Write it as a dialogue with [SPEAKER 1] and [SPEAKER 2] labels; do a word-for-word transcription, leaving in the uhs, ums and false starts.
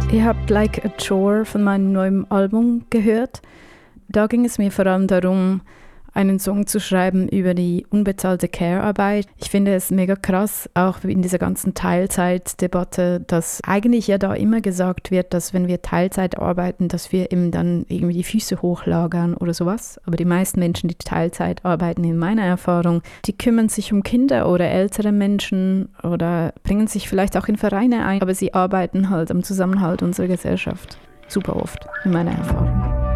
[SPEAKER 1] Ihr habt Like a Chore von meinem neuen Album gehört. Da ging es mir vor allem darum, einen Song zu schreiben über die unbezahlte Care-Arbeit. Ich finde es mega krass, auch in dieser ganzen Teilzeitdebatte, dass eigentlich ja da immer gesagt wird, dass wenn wir Teilzeit arbeiten, dass wir eben dann irgendwie die Füße hochlagern oder sowas. Aber die meisten Menschen, die Teilzeit arbeiten, in meiner Erfahrung, die kümmern sich um Kinder oder ältere Menschen oder bringen sich vielleicht auch in Vereine ein, aber sie arbeiten halt am Zusammenhalt unserer Gesellschaft. Super oft, in meiner Erfahrung.